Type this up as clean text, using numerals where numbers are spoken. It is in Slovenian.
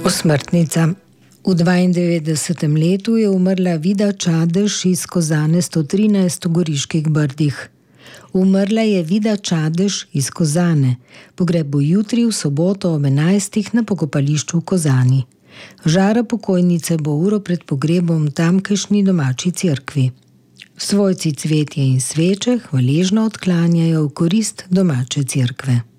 Osmrtnica. V 92. letu je umrla Vida Čadež iz Kozane 113 v Goriških Brdih. Umrla je Vida Čadež iz Kozane. Pogreb bo jutri v soboto ob 11. na pokopališču v Kozani. Žara pokojnice bo uro pred pogrebom v tamkajšnji domači cerkvi. Svojci cvetje in sveče hvaležno odklanjajo v korist domače cerkve.